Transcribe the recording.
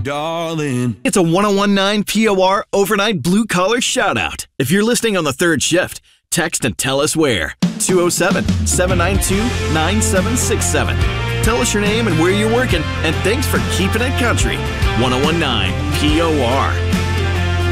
darling. It's a 1019 POR overnight blue collar shout out. If you're listening on the third shift, text and tell us where. 207-792-9767. Tell us your name and where you're working, and thanks for keeping it country. 1019 POR.